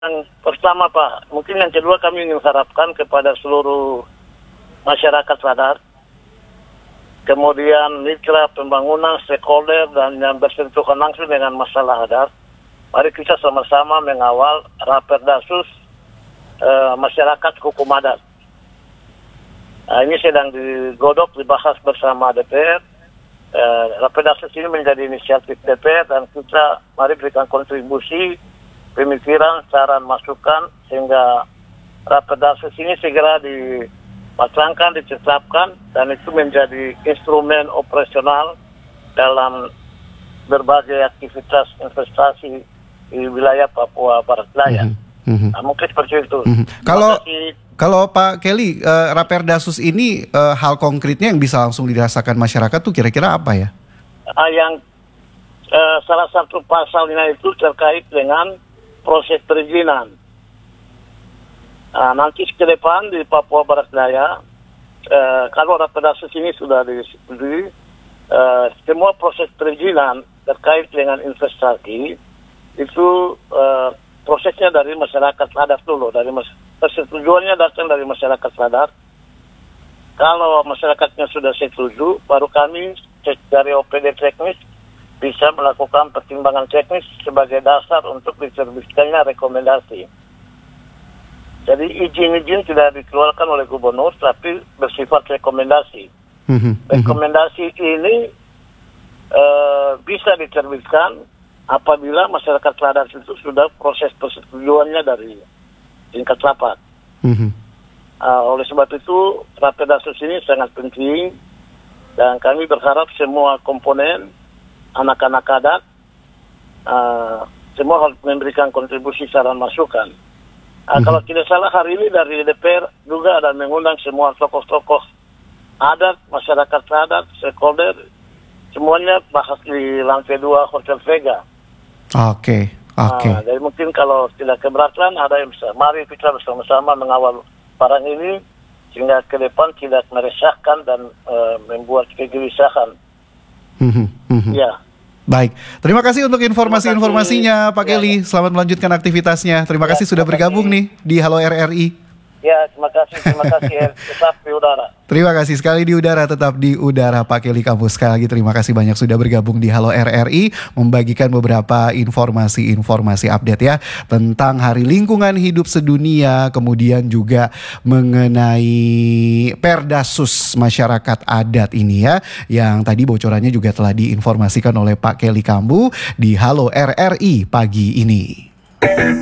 Yang pertama Pak, mungkin yang kedua kami ingin harapkan kepada seluruh masyarakat sadar, kemudian mitra pembangunan, stakeholder, dan yang bersentuhan langsung dengan masalah adat. Mari kita sama-sama mengawal Raperdasus masyarakat hukum adat. Nah, ini sedang digodok, dibahas bersama DPR. Raperdasus ini menjadi inisiatif DPR dan kita mari berikan kontribusi, pemikiran, saran, masukan sehingga Raperdasus ini segera dipasangkan, ditetapkan dan itu menjadi instrumen operasional dalam berbagai aktivitas investasi di wilayah Papua Barat Daya. Nah, mungkin seperti itu. Kalau Pak Kelly, Raperdasus ini hal konkretnya yang bisa langsung dirasakan masyarakat tuh kira-kira apa ya? Yang salah satu pasalnya itu terkait dengan proses perizinan. Nanti ke depan di Papua Barat Daya, kalau Raperdasus ini sudah disetujui, semua proses perizinan terkait dengan investasi itu prosesnya dari masyarakat adat dulu, persetujuannya datang dari masyarakat adat. Kalau masyarakatnya sudah setuju, baru kami dari OPD teknis bisa melakukan pertimbangan teknis sebagai dasar untuk diterbitkannya rekomendasi. Jadi izin-izin tidak dikeluarkan oleh gubernur, tapi bersifat rekomendasi. Rekomendasi ini bisa diterbitkan apabila masyarakat adat itu sudah proses persetujuannya dari tingkat rapat. Oleh sebab itu, Raperdasus ini sangat penting dan kami berharap semua komponen, anak-anak adat, semua harus memberikan kontribusi saran masukan. Kalau tidak salah hari ini dari DPR juga ada mengundang semua tokoh-tokoh adat, masyarakat adat, stakeholder, semuanya bahas di lantai 2 Hotel Vega. Oke. Jadi mungkin kalau tidak keberatan ada yang bisa. Mari kita bersama-sama mengawal barang ini sehingga ke depan tidak meresahkan dan membuat kegelisahan. Ya. Baik, terima kasih untuk informasinya Pak Kelly. Selamat melanjutkan aktivitasnya. Terima kasih sudah bergabung nih di Halo RRI. Ya, terima kasih. Tetap di udara. Terima kasih sekali di udara, tetap di udara Pak Kelly Kambu. Sekali lagi terima kasih banyak sudah bergabung di Halo RRI, membagikan beberapa informasi update ya tentang Hari Lingkungan Hidup Sedunia, kemudian juga mengenai Perdasus masyarakat adat ini ya, yang tadi bocorannya juga telah diinformasikan oleh Pak Kelly Kambu di Halo RRI pagi ini.